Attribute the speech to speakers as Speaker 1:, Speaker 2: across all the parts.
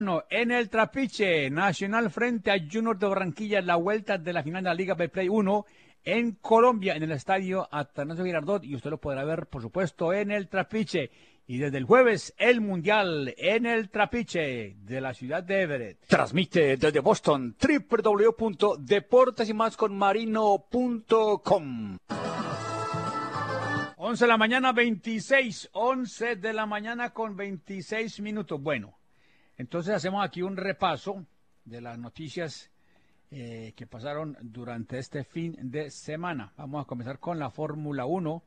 Speaker 1: No, en el Trapiche, Nacional frente a Junior de Barranquilla, la vuelta de la final de la Liga Betplay 1 en Colombia, en el estadio Atanasio Girardot, y usted lo podrá ver, por supuesto, en el Trapiche. Y desde el jueves, el Mundial en el Trapiche de la ciudad de Everett. Transmite desde Boston, www.deportesymasconmarino.com. 11 de la mañana, 11 de la mañana con 26 minutos. Bueno. Entonces hacemos aquí un repaso de las noticias que pasaron durante este fin de semana. Vamos a comenzar con la Fórmula 1.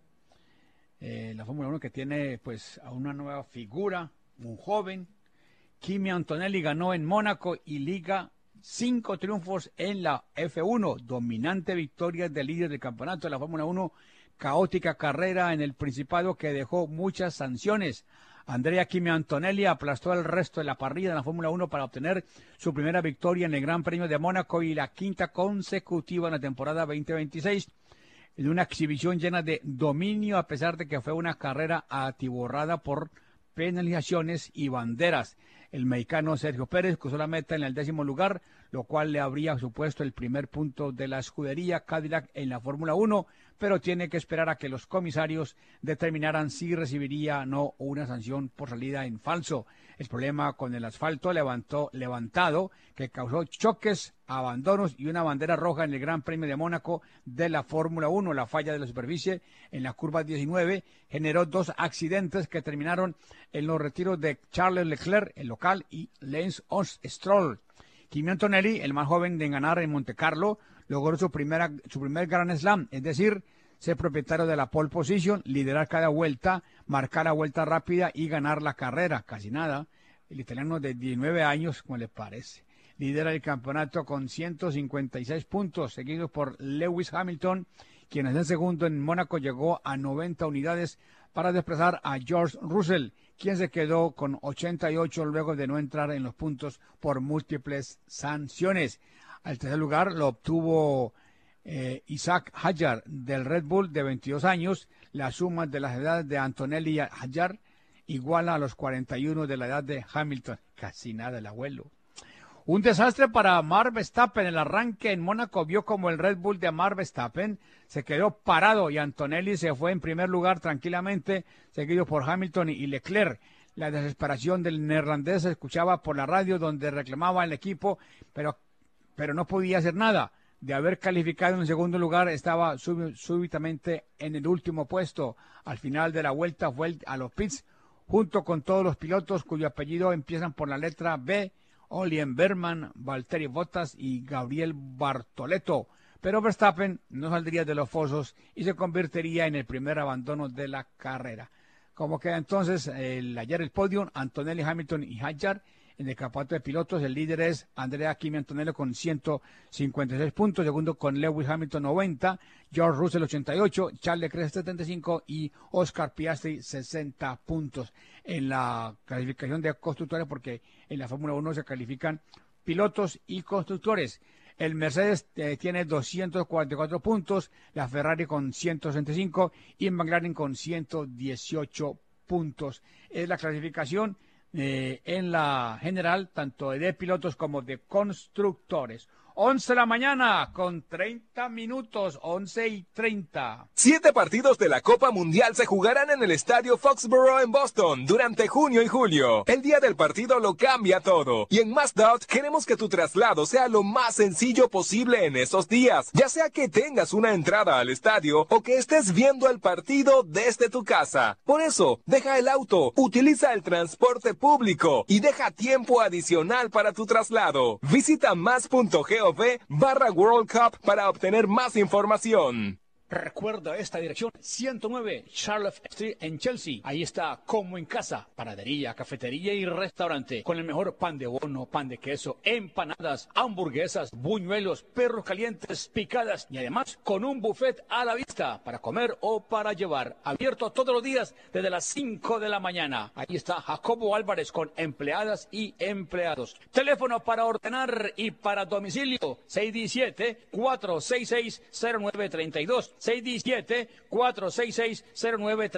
Speaker 1: La Fórmula 1 que tiene pues a una nueva figura, un joven. Kimi Antonelli ganó en Mónaco y liga 5 triunfos en la F1. Dominante victoria del líder del campeonato de la Fórmula 1. Caótica carrera en el Principado que dejó muchas sanciones. Andrea Kimi Antonelli aplastó al resto de la parrilla de la Fórmula 1 para obtener su primera victoria en el Gran Premio de Mónaco y la quinta consecutiva en la temporada 2026, en una exhibición llena de dominio a pesar de que fue una carrera atiborrada por penalizaciones y banderas. El mexicano Sergio Pérez cruzó la meta en el 10º lugar, lo cual le habría supuesto el primer punto de la escudería Cadillac en la Fórmula 1, pero tiene que esperar a que los comisarios determinaran si recibiría o no una sanción por salida en falso. El problema con el asfalto levantado que causó choques, abandonos y una bandera roja en el Gran Premio de Mónaco de la Fórmula 1. La falla de la superficie en la curva 19 generó 2 accidentes que terminaron en los retiros de Charles Leclerc, el local, y Lance Stroll. Kimi Antonelli, el más joven de ganar en Montecarlo, logró su primer Grand Slam, es decir, ser propietario de la pole position, liderar cada vuelta, marcar la vuelta rápida y ganar la carrera, casi nada. El italiano de 19 años, ¿cómo le parece? Lidera el campeonato con 156 puntos, seguido por Lewis Hamilton, quien en el segundo en Mónaco llegó a 90 unidades para desplazar a George Russell, quien se quedó con 88 luego de no entrar en los puntos por múltiples sanciones. Al tercer lugar lo obtuvo Isaac Hadjar del Red Bull de 22 años. La suma de las edades de Antonelli y Hadjar iguala a los 41 de la edad de Hamilton. Casi nada el abuelo. Un desastre para Max Verstappen. El arranque en Mónaco vio como el Red Bull de Max Verstappen se quedó parado y Antonelli se fue en primer lugar tranquilamente, seguido por Hamilton y Leclerc. La desesperación del neerlandés se escuchaba por la radio donde reclamaba el equipo, pero no podía hacer nada. De haber calificado en el segundo lugar, estaba súbitamente en el último puesto. Al final de la vuelta fue a los pits, junto con todos los pilotos cuyo apellido empiezan por la letra B, Olien Berman, Valtteri Bottas y Gabriel Bartoletto. Pero Verstappen no saldría de los fosos y se convertiría en el primer abandono de la carrera. Como queda entonces ayer el podio, Antonelli, Hamilton y Hadjar. En el campeonato de pilotos, el líder es Andrea Kimi Antonelli con 156 puntos, segundo con Lewis Hamilton 90, George Russell 88, Charles Leclerc 75 y Oscar Piastri 60 puntos. En la clasificación de constructores, porque en la Fórmula 1 se califican pilotos y constructores. El Mercedes tiene 244 puntos, la Ferrari con 165 y McLaren con 118 puntos. Es la clasificación en la general, tanto de pilotos como de constructores. 11 de la mañana con 30 minutos, 11:30.
Speaker 2: 7 partidos de la Copa Mundial se jugarán en el Estadio Foxborough en Boston durante junio y julio. El día del partido lo cambia todo. Y en MassDOT queremos que tu traslado sea lo más sencillo posible en esos días. Ya sea que tengas una entrada al estadio o que estés viendo el partido desde tu casa. Por eso, deja el auto, utiliza el transporte público y deja tiempo adicional para tu traslado. Visita más.gov/World Cup para obtener más información.
Speaker 1: Recuerda esta dirección, 109 Charlotte Street en Chelsea. Ahí está, como en casa, panadería, cafetería y restaurante, con el mejor pan de bono, pan de queso, empanadas, hamburguesas, buñuelos, perros calientes, picadas y además con un buffet a la vista para comer o para llevar. Abierto todos los días desde las 5 de la mañana. Ahí está Jacobo Álvarez con empleadas y empleados. Teléfono para ordenar y para domicilio, 617-466-0932.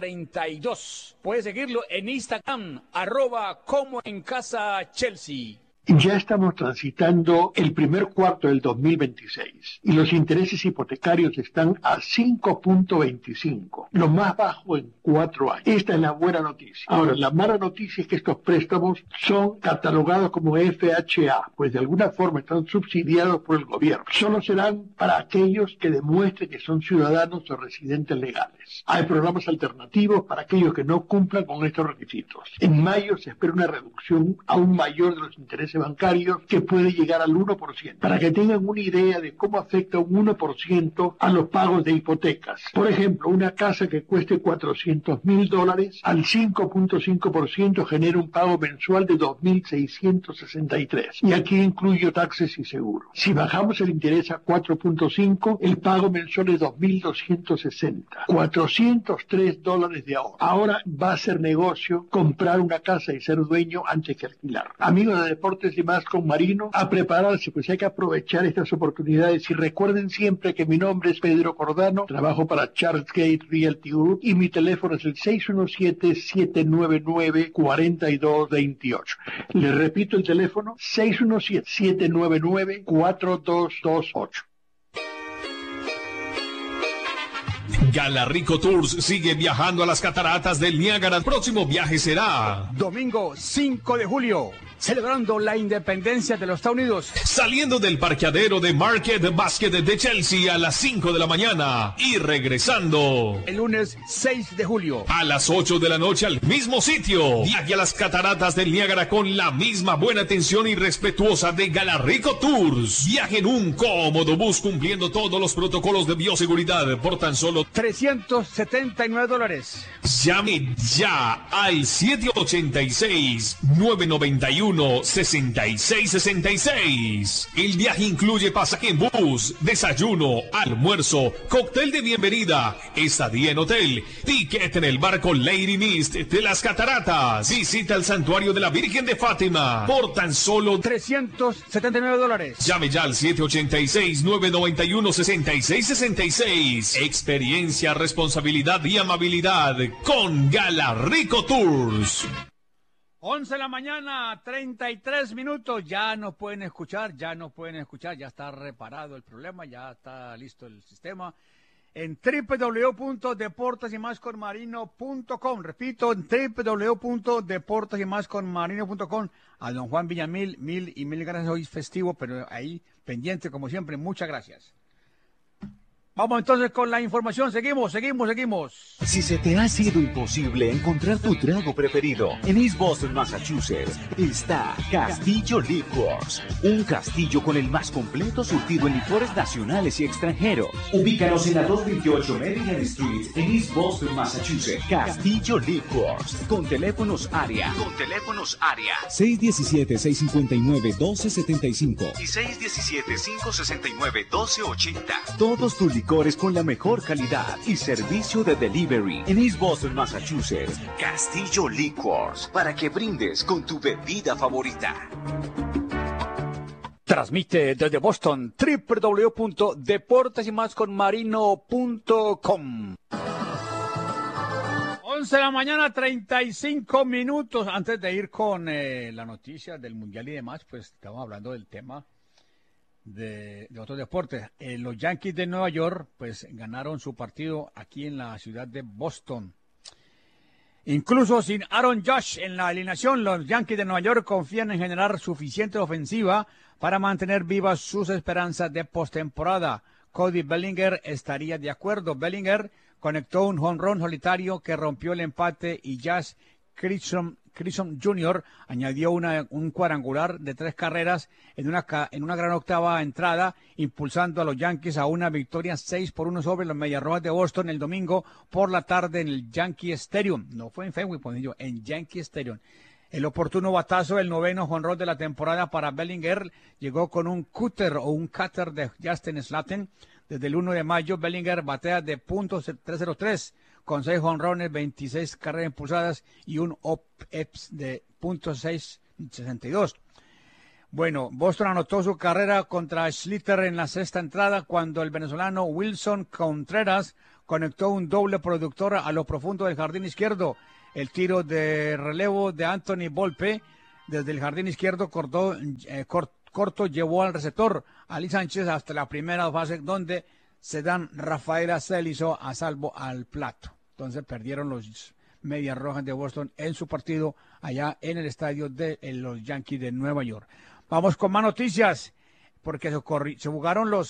Speaker 1: 617-466-0932. Puedes seguirlo en Instagram, @como en casa Chelsea.
Speaker 3: Ya estamos transitando el primer cuarto del 2026 y los intereses hipotecarios están a 5.25, lo más bajo en 4 años. Esta es la buena noticia. Ahora, la mala noticia es que estos préstamos son catalogados como FHA, pues de alguna forma están subsidiados por el gobierno. Solo serán para aquellos que demuestren que son ciudadanos o residentes legales. Hay programas alternativos para aquellos que no cumplan con estos requisitos. En mayo se espera una reducción aún mayor de los intereses bancarios que puede llegar al 1%, para que tengan una idea de cómo afecta un 1% a los pagos de hipotecas. Por ejemplo, una casa que cueste $400,000 al 5.5% genera un pago mensual de $2,663, y aquí incluyo taxes y seguros. Si bajamos el interés a 4.5, el pago mensual es $2,260, $403 de ahorro. Ahora va a ser negocio comprar una casa y ser dueño antes que alquilar. Amigos de Deportes y Más con Marino, a prepararse, pues hay que aprovechar estas oportunidades. Y recuerden siempre que mi nombre es Pedro Cordano, trabajo para Charles Gate Realty Group y mi teléfono es el 617-799-4228. Les repito el teléfono, 617-799-4228.
Speaker 2: Galarrico Tours sigue viajando a las cataratas del Niágara. El próximo viaje será
Speaker 1: domingo 5 de julio, celebrando la independencia de los Estados Unidos.
Speaker 2: Saliendo del parqueadero de Market Basket de Chelsea a las 5 de la mañana y regresando
Speaker 1: el lunes 6 de julio
Speaker 2: a las 8 de la noche al mismo sitio. Viaje a las cataratas del Niágara con la misma buena atención y respetuosa de Galarrico Tours. Viaje en un cómodo bus cumpliendo todos los protocolos de bioseguridad por tan solo
Speaker 1: $379.
Speaker 2: Llame ya al 786-991-6666. El viaje incluye pasaje en bus, desayuno, almuerzo, cóctel de bienvenida, estadía en hotel, ticket en el barco Lady Mist de las Cataratas, visita al santuario de la Virgen de Fátima por tan solo
Speaker 1: $379.
Speaker 2: Llame ya al 786-991-6666. Experiencia, responsabilidad y amabilidad con Galarrico Tours.
Speaker 1: 11 de la mañana, 33 minutos. Ya nos pueden escuchar, ya está reparado el problema, ya está listo el sistema. En www.deportesymasconmarino.com. Repito, en www.deportesymasconmarino.com. A don Juan Villamil, mil gracias. Hoy es festivo, pero ahí pendiente como siempre. Muchas gracias. Vamos entonces con la información. Seguimos.
Speaker 4: Si se te ha sido imposible encontrar tu trago preferido, en East Boston, Massachusetts, está Castillo Liquors. Un castillo con el más completo surtido en licores nacionales y extranjeros. Ubícanos en la 228 Maryland Street, en East Boston, Massachusetts. Castillo Liquors. Con teléfonos área.
Speaker 5: 617-659-1275.
Speaker 4: Y 617-569-1280. Todos tus licores con la mejor calidad y servicio de delivery en East Boston, Massachusetts. Castillo Liquors, para que brindes con tu bebida favorita.
Speaker 1: Transmite desde Boston www.deportesymasconmarino.com. 11 de la mañana, 35 minutos. Antes de ir con la noticia del Mundial y demás, pues estamos hablando del tema de otros deportes. Los Yankees de Nueva York pues ganaron su partido aquí en la ciudad de Boston. Incluso sin Aaron Judge en la alineación, los Yankees de Nueva York confían en generar suficiente ofensiva para mantener vivas sus esperanzas de postemporada. Cody Bellinger estaría de acuerdo. Bellinger conectó un jonrón solitario que rompió el empate y Jazz Chisholm Jr. añadió un cuadrangular de 3 carreras en una gran octava entrada, impulsando a los Yankees a una victoria 6-1 sobre los Medias Rojas de Boston el domingo por la tarde en el Yankee Stadium. No fue en Fenway, en Yankee Stadium. El oportuno batazo del 9º jonrón de la temporada para Bellinger llegó con un cutter de Justin Slaten. Desde el 1 de mayo, Bellinger batea de .303 con 6 jonrones, 26 carreras impulsadas y un OPS de .662. Bueno, Boston anotó su carrera contra Schlitter en la sexta entrada cuando el venezolano Wilson Contreras conectó un doble productor a lo profundo del jardín izquierdo. El tiro de relevo de Anthony Volpe desde el jardín izquierdo corto llevó al receptor Ali Sánchez hasta la primera fase donde se dan Rafaela Celizo a salvo al plato. Entonces perdieron los Medias Rojas de Boston en su partido allá en el estadio de los Yankees de Nueva York. Vamos con más noticias porque se jugaron las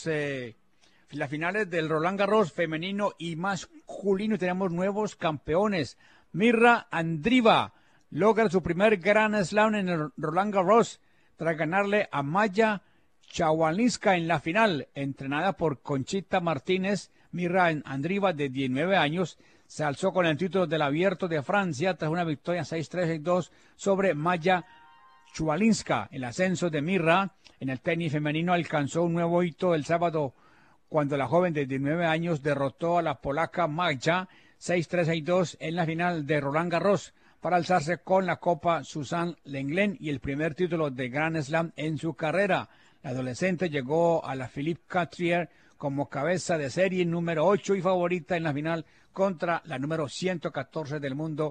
Speaker 1: finales del Roland Garros femenino y masculino y tenemos nuevos campeones. Mirra Andreeva logra su primer Grand Slam en el Roland Garros tras ganarle a Maya Chawalinska en la final. Entrenada por Conchita Martínez, Mirra Andreeva, de 19 años, se alzó con el título del Abierto de Francia tras una victoria 6-3, 6-2 sobre Maya Chawalinska. El ascenso de Mirra en el tenis femenino alcanzó un nuevo hito el sábado cuando la joven de 19 años derrotó a la polaca Maja 6-3, 6-2 en la final de Roland Garros para alzarse con la Copa Suzanne Lenglen y el primer título de Grand Slam en su carrera. La adolescente llegó a la Philippe Chatrier como cabeza de serie número 8 y favorita en la final contra la número 114 del mundo,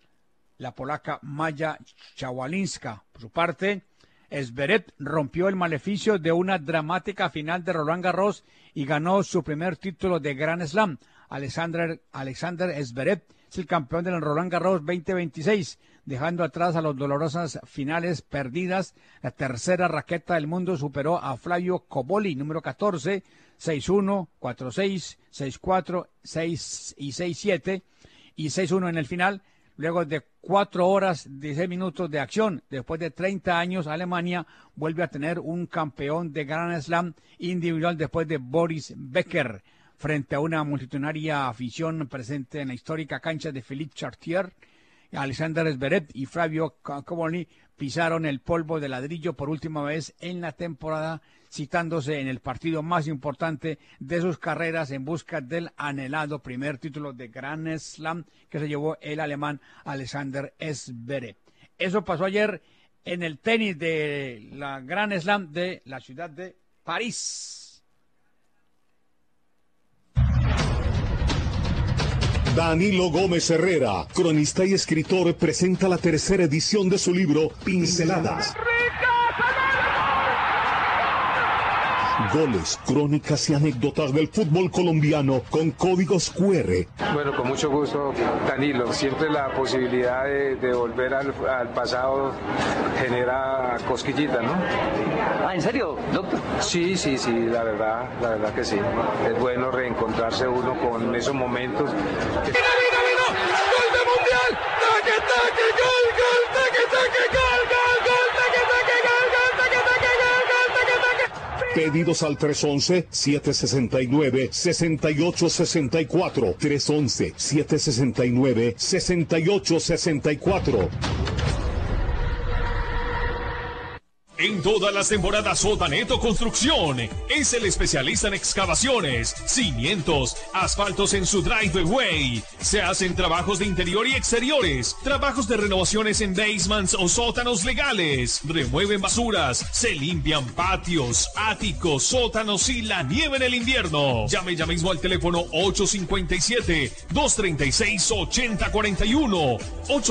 Speaker 1: la polaca Maya Chawalinska. Por su parte, Zverev rompió el maleficio de una dramática final de Roland Garros y ganó su primer título de Grand Slam. Alexander Zverev es el campeón del Roland Garros 2026, dejando atrás a las dolorosas finales perdidas. La tercera raqueta del mundo superó a Flavio Cobolli, número 14, 6-1, 4-6, 6-4, 6 y 6-7 y 6-1 en el final. Luego de 4 horas, 16 minutos de acción, después de 30 años, Alemania vuelve a tener un campeón de Grand Slam individual después de Boris Becker. Frente a una multitudinaria afición presente en la histórica cancha de Philippe Chatrier, Alexander Zverev y Flavio Cobolli pisaron el polvo de ladrillo por última vez en la temporada, citándose en el partido más importante de sus carreras en busca del anhelado primer título de Grand Slam que se llevó el alemán Alexander Zverev. Eso pasó ayer en el tenis de la Grand Slam de la ciudad de París.
Speaker 5: Danilo Gómez Herrera, cronista y escritor, presenta la tercera edición de su libro Pinceladas. Goles, crónicas y anécdotas del fútbol colombiano con códigos QR.
Speaker 6: Bueno, con mucho gusto, Danilo. Siempre la posibilidad de volver al pasado genera cosquillita, ¿no?
Speaker 7: Ah, ¿en serio, doctor?
Speaker 6: Sí, la verdad que sí. Es bueno reencontrarse uno con esos momentos.
Speaker 2: ¡Vino! ¡Gol de Mundial! ¡Taque, taque, gol, gol! ¡Taque, taque, gol, gol, gol! ¡Taque, taque, gol, gol! ¡Taque, taque, gol, gol! ¡Taque, taque!
Speaker 5: Pedidos al 311-769-6864. 311-769-6864.
Speaker 8: En todas las temporadas Sotaneto Construcción es el especialista en excavaciones, cimientos, asfaltos en su driveway. Se hacen trabajos de interior y exteriores, trabajos de renovaciones en basements o sótanos legales. Remueven basuras, se limpian patios, áticos, sótanos y la nieve en el invierno. Llame ya mismo al teléfono 857-236-8041.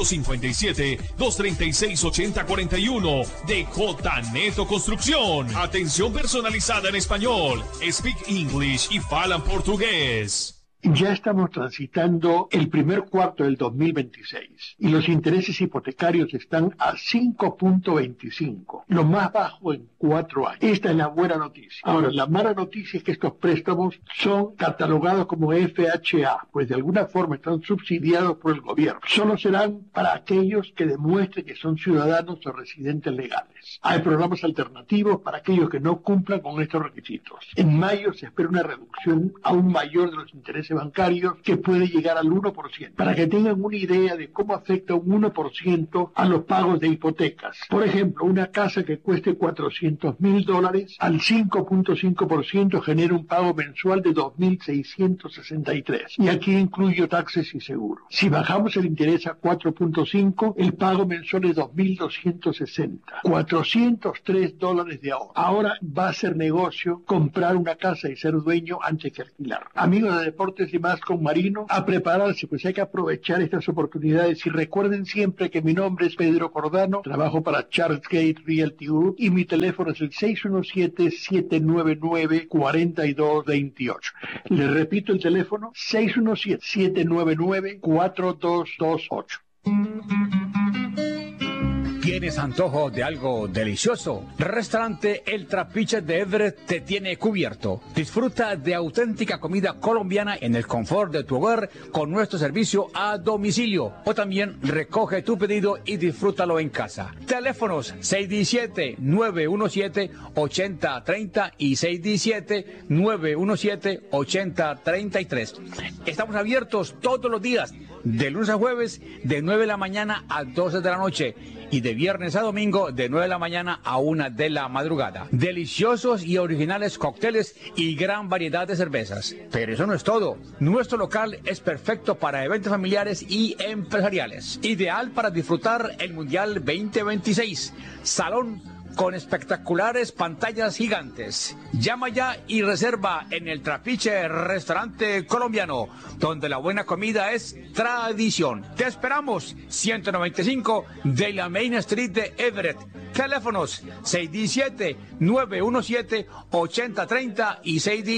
Speaker 8: 857-236-8041 de Sotaneto Construcción. Atención personalizada en español. Speak English y falan portugués.
Speaker 3: Ya estamos transitando el primer cuarto del 2026 y los intereses hipotecarios están a 5.25, lo más bajo en 4 años. Esta es la buena noticia. Ahora, la mala noticia es que estos préstamos son catalogados como FHA, pues de alguna forma están subsidiados por el gobierno. Solo serán para aquellos que demuestren que son ciudadanos o residentes legales. Hay programas alternativos para aquellos que no cumplan con estos requisitos. En mayo se espera una reducción aún mayor de los intereses bancarios que puede llegar al 1%, para que tengan una idea de cómo afecta un 1% a los pagos de hipotecas. Por ejemplo, una casa que cueste $400,000 al 5.5% genera un pago mensual de $2,663 y aquí incluyo taxes y seguros. Si bajamos el interés a 4.5, el pago mensual es $2,260, $403 de ahorro. Ahora va a ser negocio comprar una casa y ser dueño antes que alquilar. Amigos de Deportes Deportes y Más con Marino, a prepararse, pues hay que aprovechar estas oportunidades. Y recuerden siempre que mi nombre es Pedro Cordano, trabajo para Charles Gate Realty Group y mi teléfono es el 617-799-4228. Les repito el teléfono, 617-799-4228.
Speaker 1: ¿Tienes antojo de algo delicioso? Restaurante El Trapiche de Everett te tiene cubierto. Disfruta de auténtica comida colombiana en el confort de tu hogar con nuestro servicio a domicilio. O también recoge tu pedido y disfrútalo en casa. Teléfonos 617-917-8030 y 617-917-8033. Estamos abiertos todos los días, de lunes a jueves, de 9 de la mañana a 12 de la noche. Y de viernes a domingo de 9 de la mañana a 1 de la madrugada. Deliciosos y originales cócteles y gran variedad de cervezas. Pero eso no es todo. Nuestro local es perfecto para eventos familiares y empresariales. Ideal para disfrutar el Mundial 2026. Salón con espectaculares pantallas gigantes. Llama ya y reserva en El Trapiche Restaurante Colombiano, donde la buena comida es tradición. Te esperamos, 195 de la Main Street de Everett. Teléfonos 617-917-8030 y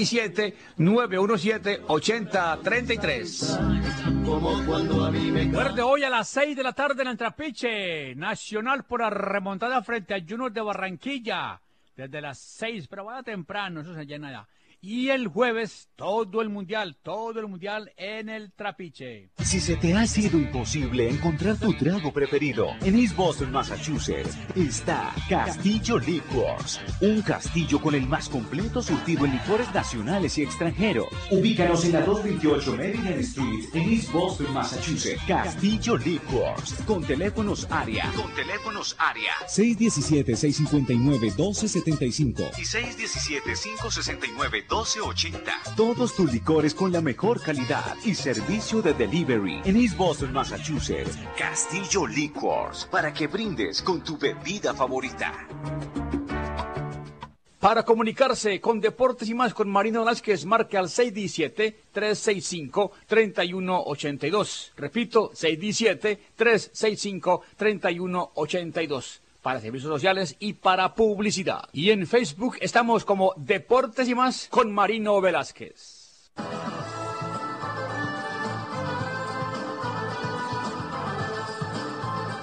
Speaker 1: 617-917-8033. Recuerde, hoy a las 6 de la tarde en El Trapiche, Nacional por la remontada frente a Junior de Barranquilla, desde las 6, pero vaya temprano, eso se llena ya. Y el jueves, todo el mundial en El Trapiche.
Speaker 4: Si se te ha sido imposible encontrar tu trago preferido, en East Boston, Massachusetts, está Castillo Liquors. Un castillo con el más completo surtido en licores nacionales y extranjeros. Ubícanos en la 228 Maryland Street, en East Boston, Massachusetts. Castillo Liquors. Con teléfonos área.
Speaker 9: 617-659-1275.
Speaker 4: Y 617-569-1280. Todos tus licores con la mejor calidad y servicio de delivery en East Boston, Massachusetts. Castillo Liquors, para que brindes con tu bebida favorita.
Speaker 1: Para comunicarse con Deportes y Más con Marino Velázquez, marque al 617-365-3182. Repito, 617-365-3182. Para servicios sociales y para publicidad. Y en Facebook estamos como Deportes y Más con Marino Velázquez.